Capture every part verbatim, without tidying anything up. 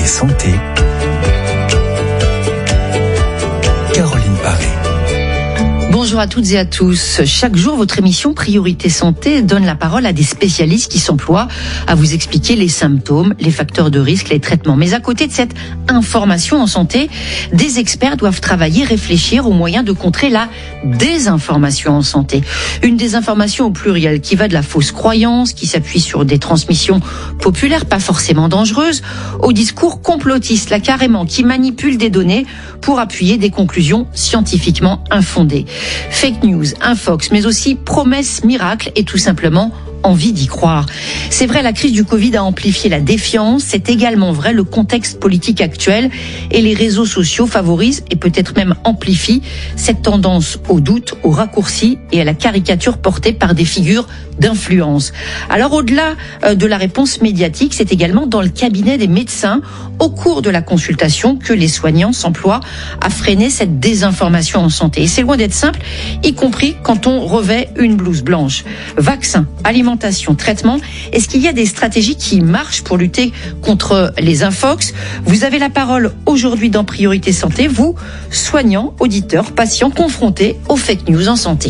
santé. Caroline Paré. Bonjour à toutes et à tous. Chaque jour, votre émission Priorité Santé donne la parole à des spécialistes qui s'emploient à vous expliquer les symptômes, les facteurs de risque, les traitements. Mais à côté de cette information en santé, des experts doivent travailler, réfléchir aux moyens de contrer la désinformation en santé. Une désinformation au pluriel qui va de la fausse croyance, qui s'appuie sur des transmissions populaires, pas forcément dangereuses, au discours complotiste, là carrément, qui manipule des données pour appuyer des conclusions scientifiquement infondées. Fake news, infox, mais aussi promesses miracles et tout simplement envie d'y croire. C'est vrai, la crise du Covid a amplifié la défiance, c'est également vrai, le contexte politique actuel et les réseaux sociaux favorisent et peut-être même amplifient cette tendance au doute, au raccourci et à la caricature portée par des figures d'influence. Alors au-delà de la réponse médiatique, c'est également dans le cabinet des médecins, au cours de la consultation, que les soignants s'emploient à freiner cette désinformation en santé. Et c'est loin d'être simple, y compris quand on revêt une blouse blanche. Vaccins, alimentation, traitement, est-ce qu'il y a des stratégies qui marchent pour lutter contre les infox? Vous avez la parole aujourd'hui dans Priorité Santé, vous, soignants, auditeurs, patients confrontés aux fake news en santé.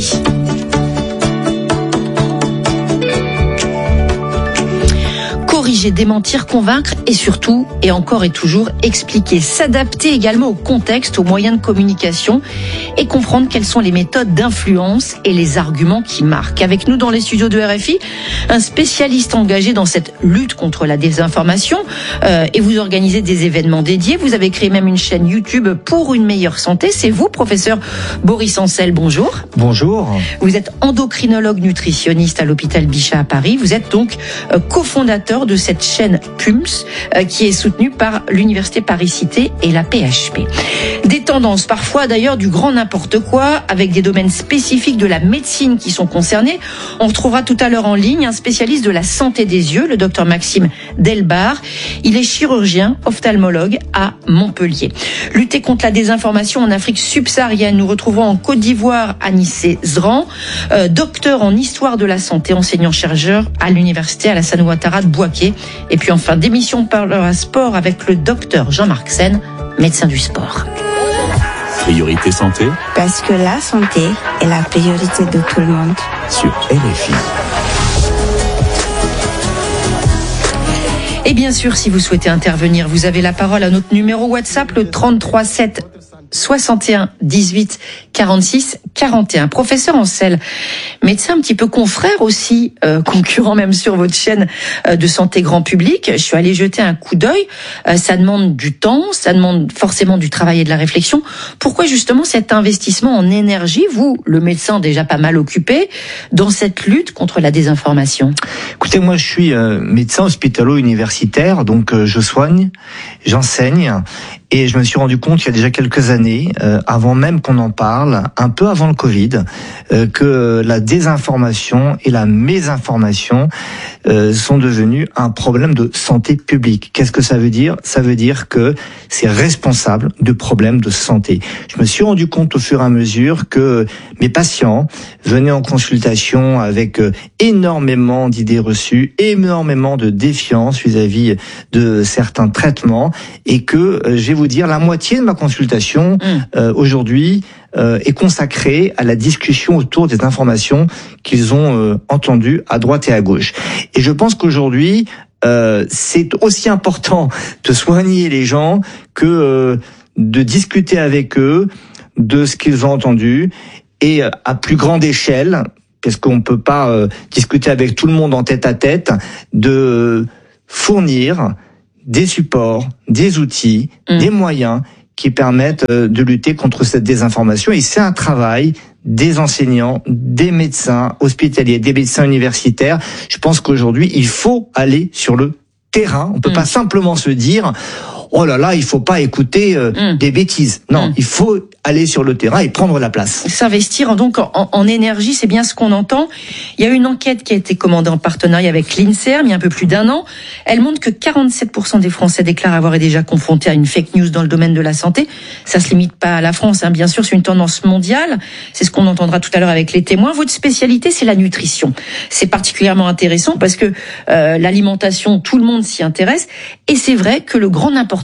Corriger, démentir, convaincre et surtout, et encore et toujours, expliquer, s'adapter également au contexte, aux moyens de communication et comprendre quelles sont les méthodes d'influence et les arguments qui marquent. Avec nous dans les studios de R F I, un spécialiste engagé dans cette lutte contre la désinformation euh, et vous organisez des événements dédiés. Vous avez créé même une chaîne YouTube pour une meilleure santé. C'est vous, professeur Boris Ancel, bonjour. Bonjour. Vous êtes endocrinologue nutritionniste à l'hôpital Bichat à Paris. Vous êtes donc euh, cofondateur de cette chaîne P U M S euh, qui est soutenue par l'Université Paris-Cité et la P H P. Des tendances, parfois d'ailleurs du grand n'importe quoi, avec des domaines spécifiques de la médecine qui sont concernés. On retrouvera tout à l'heure en ligne un spécialiste de la santé des yeux, le docteur Maxime Delbar. Il est chirurgien, ophtalmologue à Montpellier. Lutter contre la désinformation en Afrique subsaharienne, nous retrouvons en Côte d'Ivoire Anissé Zran, euh, docteur en histoire de la santé, enseignant-chercheur à l'Université Alassane Ouattara de Bouaké. Et puis enfin, d'émission parlera sport avec le docteur Jean-Marc Sen, médecin du sport. Priorité Santé. Parce que la santé est la priorité de tout le monde. Sur R F I. Et bien sûr, si vous souhaitez intervenir, vous avez la parole à notre numéro WhatsApp, le trente-trois sept soixante et un dix-huit quarante-six quarante et un. Professeur Ancel, médecin un petit peu confrère aussi, euh, concurrent même sur votre chaîne euh, de santé grand public. Je suis allée jeter un coup d'œil. Euh, ça demande du temps, ça demande forcément du travail et de la réflexion. Pourquoi justement cet investissement en énergie, vous, le médecin déjà pas mal occupé, dans cette lutte contre la désinformation? Écoutez, moi je suis euh, médecin hospitalo-universitaire, donc euh, je soigne, j'enseigne, et je me suis rendu compte il y a déjà quelques années, euh, avant même qu'on en parle, un peu avant le Covid, euh, que la désinformation et la mésinformation euh, sont devenues un problème de santé publique. Qu'est-ce que ça veut dire? Ça veut dire que c'est responsable de problèmes de santé. Je me suis rendu compte au fur et à mesure que mes patients venaient en consultation avec euh, énormément d'idées reçues, énormément de défiance vis-à-vis de certains traitements, et que, euh, je vais vous dire, la moitié de ma consultation euh, aujourd'hui euh, est consacrée à la discussion autour des informations qu'ils ont euh, entendues à droite et à gauche. Et je pense qu'aujourd'hui, euh, c'est aussi important de soigner les gens que euh, de discuter avec eux de ce qu'ils ont entendu, et euh, à plus grande échelle, parce qu'on ne peut pas euh, discuter avec tout le monde en tête à tête, de fournir des supports, des outils, mmh. des moyens qui permettent de lutter contre cette désinformation. Et c'est un travail des enseignants, des médecins hospitaliers, des médecins universitaires. Je pense qu'aujourd'hui, il faut aller sur le terrain. On peut mmh. pas simplement se dire « Oh là là, il faut pas écouter euh, mmh. des bêtises ». Non, mmh. il faut aller sur le terrain et prendre la place. S'investir donc en, en énergie, c'est bien ce qu'on entend. Il y a une enquête qui a été commandée en partenariat avec l'INSERM il y a un peu plus d'un an. Elle montre que quarante-sept pour cent des Français déclarent avoir été déjà confrontés à une fake news dans le domaine de la santé. Ça se limite pas à la France, hein. Bien sûr, c'est une tendance mondiale. C'est ce qu'on entendra tout à l'heure avec les témoins. Votre spécialité, c'est la nutrition. C'est particulièrement intéressant parce que euh, l'alimentation, tout le monde s'y intéresse. Et c'est vrai que le grand n'importe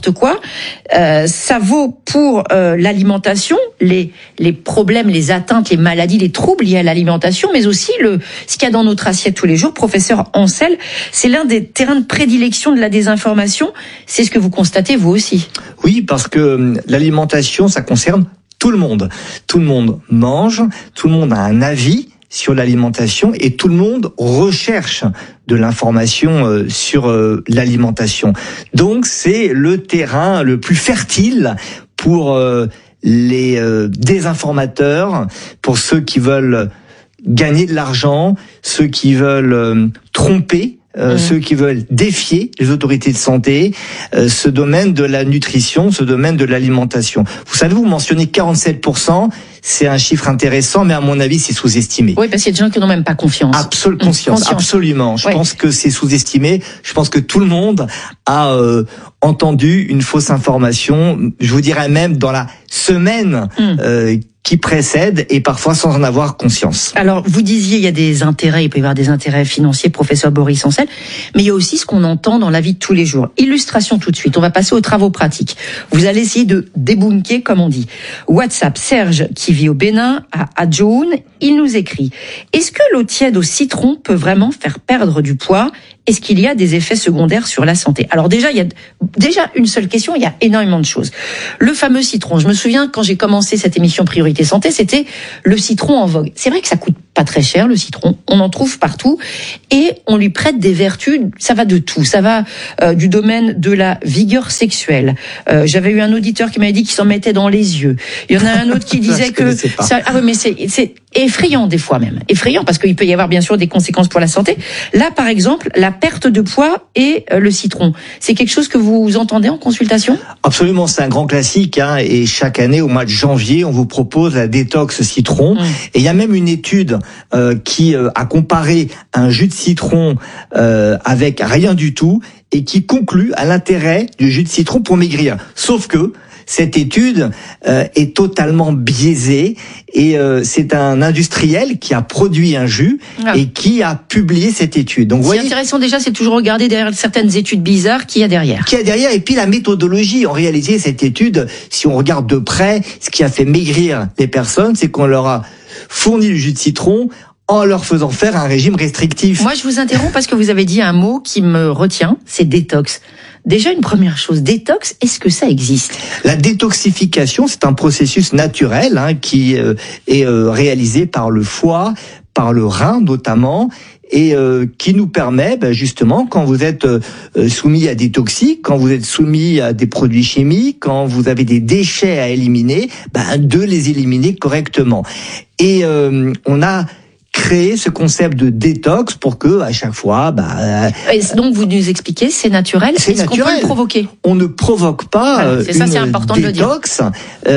n'importe quoi. Euh, ça vaut pour euh, l'alimentation, les les problèmes, les atteintes, les maladies, les troubles liés à l'alimentation, mais aussi le ce qu'il y a dans notre assiette tous les jours. Professeur Ancel, c'est l'un des terrains de prédilection de la désinformation. C'est ce que vous constatez vous aussi. Oui, parce que l'alimentation, ça concerne tout le monde. Tout le monde mange, tout le monde a un avis sur l'alimentation et tout le monde recherche de l'information euh, sur euh, l'alimentation. Donc c'est le terrain le plus fertile pour euh, les euh, désinformateurs, pour ceux qui veulent gagner de l'argent, ceux qui veulent euh, tromper, Euh, mmh. ceux qui veulent défier les autorités de santé, euh, ce domaine de la nutrition, ce domaine de l'alimentation. Vous savez, vous mentionnez quarante-sept pour cent, c'est un chiffre intéressant, mais à mon avis, c'est sous-estimé. Oui, parce qu'il y a des gens qui n'ont même pas confiance. Absol- conscience, mmh, conscience, absolument. Je oui. pense que c'est sous-estimé. Je pense que tout le monde a euh, entendu une fausse information, je vous dirais même dans la semaine mmh. euh, qui précède et parfois sans en avoir conscience. Alors, vous disiez, il y a des intérêts, il peut y avoir des intérêts financiers, professeur Boris Ancel, mais il y a aussi ce qu'on entend dans la vie de tous les jours. Illustration tout de suite, on va passer aux travaux pratiques. Vous allez essayer de débunker, comme on dit. WhatsApp, Serge, qui vit au Bénin, à Adjoun, il nous écrit « Est-ce que l'eau tiède au citron peut vraiment faire perdre du poids ? Est-ce qu'il y a des effets secondaires sur la santé ?» Alors déjà, il y a déjà une seule question, il y a énormément de choses. Le fameux citron, je me souviens quand j'ai commencé cette émission Priorité Santé, c'était le citron en vogue. C'est vrai que ça coûte pas très cher, le citron, on en trouve partout, et on lui prête des vertus, ça va de tout, ça va euh, du domaine de la vigueur sexuelle. Euh, j'avais eu un auditeur qui m'avait dit qu'il s'en mettait dans les yeux. Il y en a un autre qui disait que... Ça, ah oui, mais c'est, c'est effrayant des fois même, effrayant, parce qu'il peut y avoir bien sûr des conséquences pour la santé. Là, par exemple, la perte de poids et euh, le citron, c'est quelque chose que vous entendez en consultation ? Absolument, c'est un grand classique, hein, et chaque année, au mois de janvier, on vous propose la détox citron, mmh. et il y a même une étude Euh, qui euh, a comparé un jus de citron euh, avec rien du tout et qui conclut à l'intérêt du jus de citron pour maigrir. Sauf que cette étude euh, est totalement biaisée et euh, c'est un industriel qui a produit un jus ah. et qui a publié cette étude. Donc, c'est voyez, intéressant déjà, c'est toujours regarder derrière certaines études bizarres qu'il y a derrière. Qu'il y a derrière et puis la méthodologie. En réalité, cette étude, si on regarde de près, ce qui a fait maigrir les personnes, c'est qu'on leur a fourni le jus de citron en leur faisant faire un régime restrictif. Moi, je vous interromps parce que vous avez dit un mot qui me retient, c'est détox. Déjà, une première chose, détox, est-ce que ça existe ? La détoxification, c'est un processus naturel hein, qui euh, est euh, réalisé par le foie, par le rein notamment, et euh, qui nous permet ben, justement, quand vous êtes euh, soumis à des toxiques, quand vous êtes soumis à des produits chimiques, quand vous avez des déchets à éliminer, ben, de les éliminer correctement. Et euh, on a créé ce concept de détox pour que à chaque fois, bah. Et donc vous nous expliquez, c'est naturel. C'est Est-ce naturel. qu'on peut le provoquer ? On ne provoque pas voilà, c'est ça, une c'est important détox. De le dire.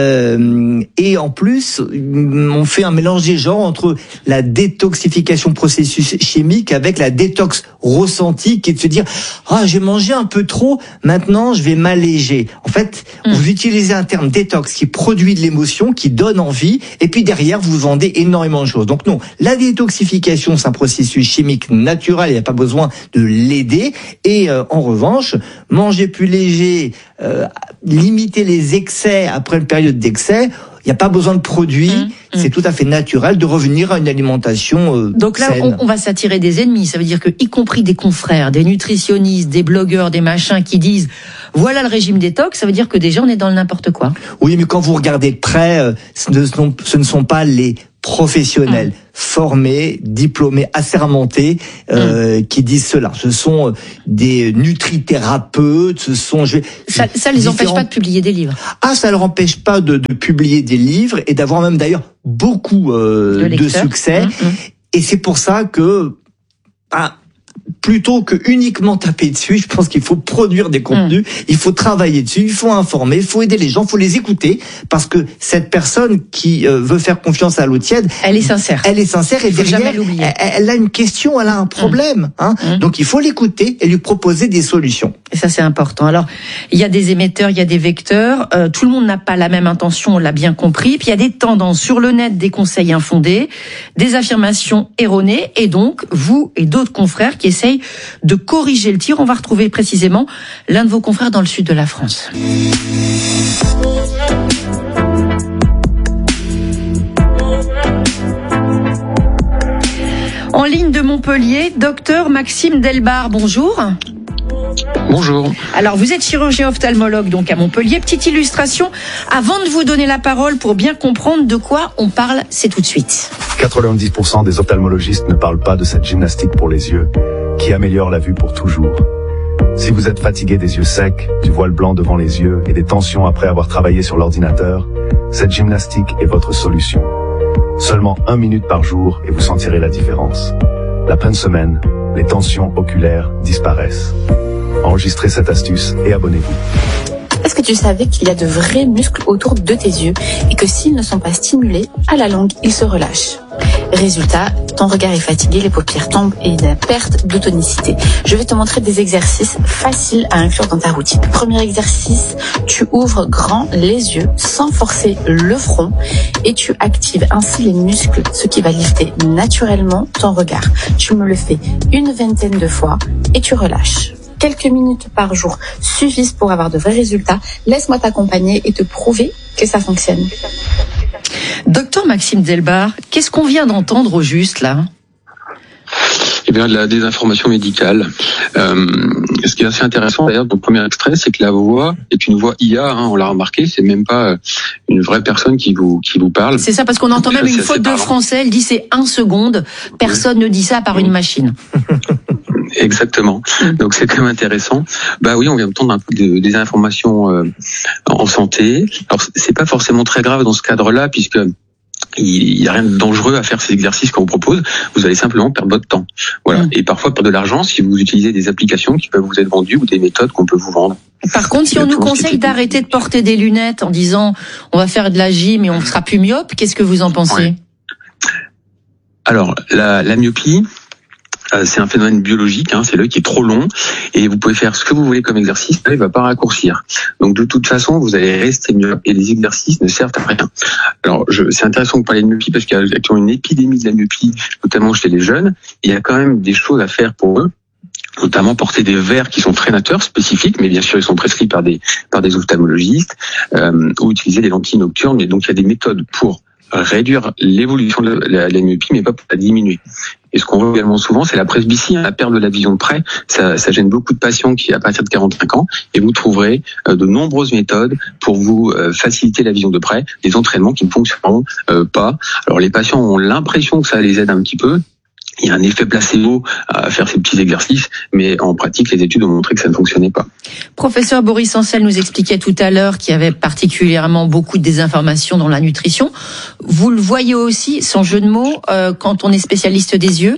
Euh, et en plus, on fait un mélange des genres entre la détoxification processus chimique avec la détox ressentie, qui est de se dire ah j'ai mangé un peu trop, maintenant je vais m'alléger. En fait, mm. vous utilisez un terme détox qui produit de l'émotion, qui donne envie, et puis derrière vous vendez énormément de choses. Donc non, la détoxification, c'est un processus chimique naturel, il n'y a pas besoin de l'aider. Et euh, en revanche, manger plus léger, euh, limiter les excès après une période d'excès, il n'y a pas besoin de produits, mmh, c'est mmh. tout à fait naturel de revenir à une alimentation euh, Donc là, saine. On, on va s'attirer des ennemis, ça veut dire que, y compris des confrères, des nutritionnistes, des blogueurs, des machins qui disent voilà le régime détox, ça veut dire que déjà on est dans le n'importe quoi. Oui, mais quand vous regardez de près, euh, ce, ne sont, ce ne sont pas les professionnels, mmh. formés, diplômés, assermentés, euh, mmh. qui disent cela. Ce sont des nutrithérapeutes, ce sont... Je, ça ça les différents... empêche pas de publier des livres. Ah, ça leur empêche pas de, de publier des livres et d'avoir même d'ailleurs beaucoup euh, de, de succès. Mmh, mmh. Et c'est pour ça que... Ah, plutôt que uniquement taper dessus, je pense qu'il faut produire des contenus, mmh. il faut travailler dessus, il faut informer, il faut aider les gens, il faut les écouter, parce que cette personne qui euh, veut faire confiance à l'eau tiède, elle est sincère. Elle est sincère et derrière, elle, elle a une question, elle a un problème. Mmh. Hein. Mmh. Donc il faut l'écouter et lui proposer des solutions. Et ça c'est important. Alors, il y a des émetteurs, il y a des vecteurs, euh, tout le monde n'a pas la même intention, on l'a bien compris, puis il y a des tendances sur le net, des conseils infondés, des affirmations erronées, et donc vous et d'autres confrères qui essayent conseille de corriger le tir. On va retrouver précisément l'un de vos confrères dans le sud de la France. En ligne de Montpellier, docteur Maxime Delbar, bonjour. Bonjour. Alors, vous êtes chirurgien ophtalmologue donc à Montpellier. Petite illustration, avant de vous donner la parole pour bien comprendre de quoi on parle, c'est tout de suite. quatre-vingt-dix pour cent des ophtalmologistes ne parlent pas de cette gymnastique pour les yeux qui améliore la vue pour toujours. Si vous êtes fatigué des yeux secs, du voile blanc devant les yeux et des tensions après avoir travaillé sur l'ordinateur, cette gymnastique est votre solution. Seulement une minute par jour et vous sentirez la différence. La fin de semaine, les tensions oculaires disparaissent. Enregistrez cette astuce et abonnez-vous. Est-ce que tu savais qu'il y a de vrais muscles autour de tes yeux et que s'ils ne sont pas stimulés, à la longue, ils se relâchent? Résultat, ton regard est fatigué, les paupières tombent et il y a la perte de tonicité. Je vais te montrer des exercices faciles à inclure dans ta routine. Premier exercice, tu ouvres grand les yeux sans forcer le front et tu actives ainsi les muscles, ce qui va lifter naturellement ton regard. Tu me le fais une vingtaine de fois et tu relâches. Quelques minutes par jour suffisent pour avoir de vrais résultats. Laisse-moi t'accompagner et te prouver que ça fonctionne. Docteur Maxime Delbar, qu'est-ce qu'on vient d'entendre au juste là ? Eh bien, de la désinformation médicale. Euh, ce qui est assez intéressant d'ailleurs dans le premier extrait, c'est que la voix est une voix I A, hein, on l'a remarqué, c'est même pas une vraie personne qui vous qui vous parle. C'est ça, parce qu'on entend même une faute de français, elle dit c'est un seconde, personne oui. ne dit ça par une machine. Exactement. Donc c'est quand même intéressant. Bah oui, on vient d'entendre un peu de, des informations euh, en santé. Alors c'est pas forcément très grave dans ce cadre-là, puisque il n'y a rien de dangereux à faire ces exercices qu'on vous propose. Vous allez simplement perdre votre temps. Voilà. Mmh. Et parfois perdre de l'argent si vous utilisez des applications qui peuvent vous être vendues ou des méthodes qu'on peut vous vendre. Par contre, si on nous conseille d'arrêter de porter des lunettes en disant on va faire de la gym et on sera plus myope, qu'est-ce que vous en pensez ? Ouais. Alors, la, la myopie, Euh, c'est un phénomène biologique, hein, c'est l'œil qui est trop long et vous pouvez faire ce que vous voulez comme exercice, l'œil va pas raccourcir. Donc de toute façon, vous allez rester myope et les exercices ne servent à rien. Alors je, c'est intéressant de parler de myopie parce qu'il y a actuellement une épidémie de la myopie, notamment chez les jeunes. Il y a quand même des choses à faire pour eux, notamment porter des verres qui sont freinateurs spécifiques, mais bien sûr ils sont prescrits par des par des ophtalmologistes, euh, ou utiliser des lentilles nocturnes. Et donc il y a des méthodes pour réduire l'évolution de la, la myopie, mais pas pour la diminuer. Et ce qu'on voit également souvent, c'est la presbytie, hein, la perte de la vision de près. Ça, ça gêne beaucoup de patients qui, à partir de quarante-cinq ans, et vous trouverez euh, de nombreuses méthodes pour vous euh, faciliter la vision de près, des entraînements qui ne fonctionneront euh, pas. Alors les patients ont l'impression que ça les aide un petit peu. Il y a un effet placebo à faire ces petits exercices, mais en pratique, les études ont montré que ça ne fonctionnait pas. Professeur Boris Ancel nous expliquait tout à l'heure qu'il y avait particulièrement beaucoup de désinformation dans la nutrition. Vous le voyez aussi, sans jeu de mots, euh, quand on est spécialiste des yeux ?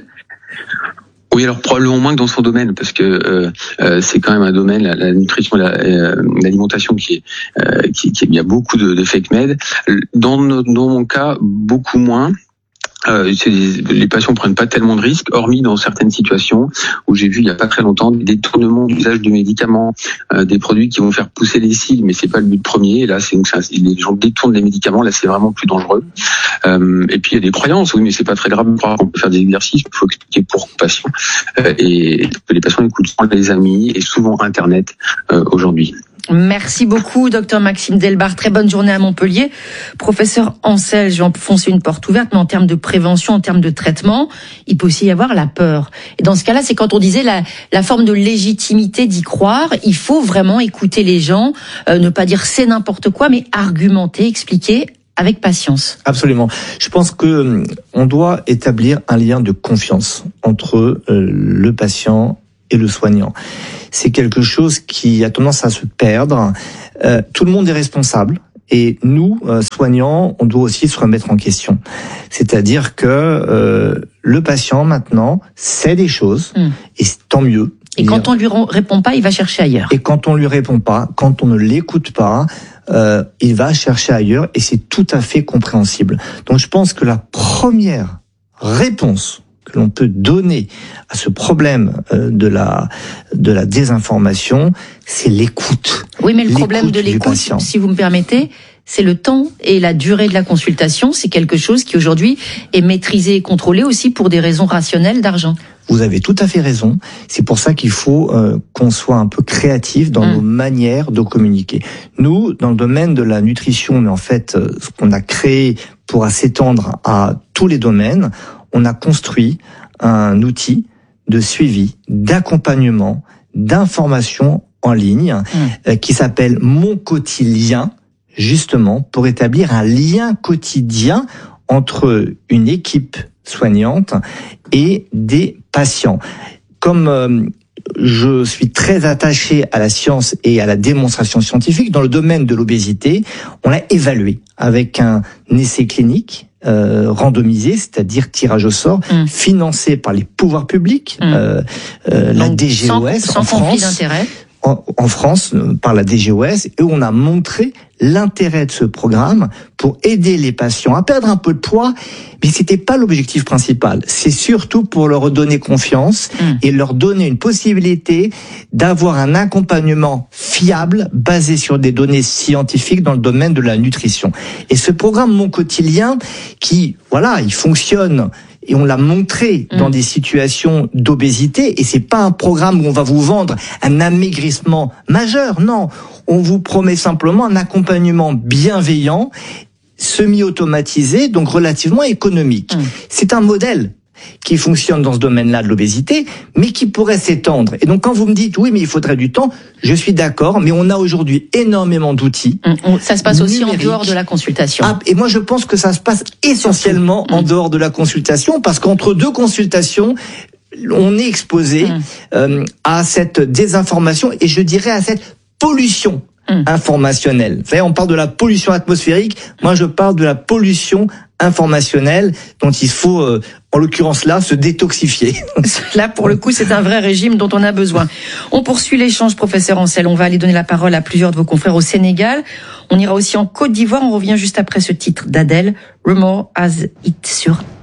Oui, alors probablement moins que dans son domaine, parce que euh, euh, c'est quand même un domaine, la, la nutrition, la, euh, l'alimentation, qui est, euh, qui, qui, il y a beaucoup de, de fake med. Dans, nos, dans mon cas, beaucoup moins. Euh, c'est des, les patients prennent pas tellement de risques, hormis dans certaines situations où j'ai vu il y a pas très longtemps des détournements d'usage de médicaments, euh, des produits qui vont faire pousser les cils, mais c'est pas le but premier. Et là, c'est ça, les gens détournent les médicaments. Là, c'est vraiment plus dangereux. Euh, et puis il y a des croyances. Oui, mais c'est pas très grave de croire qu'on peut faire des exercices. Il faut expliquer pourquoi aux patients. Euh, et les patients écoutent les amis et souvent Internet euh, aujourd'hui. Merci beaucoup, docteur Maxime Delbar. Très bonne journée à Montpellier. Professeur Ancel, je vais enfoncer une porte ouverte, mais en termes de prévention, en termes de traitement, il peut aussi y avoir la peur. Et dans ce cas-là, c'est quand on disait la, la forme de légitimité d'y croire. Il faut vraiment écouter les gens, euh, ne pas dire c'est n'importe quoi, mais argumenter, expliquer avec patience. Absolument. Je pense que on doit établir un lien de confiance entre euh, le patient et le soignant. C'est quelque chose qui a tendance à se perdre. Euh, tout le monde est responsable. Et nous, euh, soignants, on doit aussi se remettre en question. C'est-à-dire que euh, le patient, maintenant, sait des choses, mmh. et tant mieux. Et quand on lui répond pas, il va chercher ailleurs. Et quand on lui répond pas, quand on ne l'écoute pas, euh, il va chercher ailleurs, et c'est tout à fait compréhensible. Donc je pense que la première réponse que l'on peut donner à ce problème de la de la désinformation, c'est l'écoute. Oui, mais le problème de l'écoute, si vous me permettez, c'est le temps et la durée de la consultation. C'est quelque chose qui aujourd'hui est maîtrisé et contrôlé aussi pour des raisons rationnelles d'argent. vous avez tout à fait raison. C'est pour ça qu'il faut euh, qu'on soit un peu créatif dans mmh. nos manières de communiquer. Nous, dans le domaine de la nutrition, mais en fait, euh, ce qu'on a créé pour s'étendre à tous les domaines, on a construit un outil de suivi, d'accompagnement, d'information en ligne mmh. euh, qui s'appelle Mon Quotidien, justement pour établir un lien quotidien entre une équipe soignante et des patients. Comme euh, je suis très attaché à la science et à la démonstration scientifique, dans le domaine de l'obésité, on l'a évalué avec un essai clinique euh, randomisé, c'est-à-dire tirage au sort, mmh. financé par les pouvoirs publics, mmh. euh, euh, la D G O S sans, en sans France. conflit d'intérêt. En, en France, par la D G O S, et où on a montré l'intérêt de ce programme pour aider les patients à perdre un peu de poids, mais c'était pas l'objectif principal. C'est surtout pour leur donner confiance mmh. et leur donner une possibilité d'avoir un accompagnement fiable basé sur des données scientifiques dans le domaine de la nutrition. Et ce programme Mon Quotidien, qui, voilà, il fonctionne. Et on l'a montré dans mmh. des situations d'obésité. Et c'est pas un programme où on va vous vendre un amaigrissement majeur. Non, on vous promet simplement un accompagnement bienveillant, semi-automatisé, donc relativement économique. Mmh. C'est un modèle qui fonctionne dans ce domaine-là de l'obésité, mais qui pourrait s'étendre. Et donc, quand vous me dites, oui, mais il faudrait du temps, je suis d'accord, mais on a aujourd'hui énormément d'outils. Mmh, ça se passe aussi en dehors de la consultation. Ah, et moi, je pense que ça se passe essentiellement mmh. en dehors de la consultation, parce qu'entre deux consultations, on est exposé mmh. euh, à cette désinformation, et je dirais à cette pollution mmh. informationnelle. Vous savez, on parle de la pollution atmosphérique, moi je parle de la pollution informationnelle dont il faut, euh, en l'occurrence là, se détoxifier. Là, pour le coup, c'est un vrai régime dont on a besoin. On poursuit l'échange, professeur Ancel. On va aller donner la parole à plusieurs de vos confrères au Sénégal. On ira aussi en Côte d'Ivoire. On revient juste après ce titre d'Adèle, Rumor Has It sur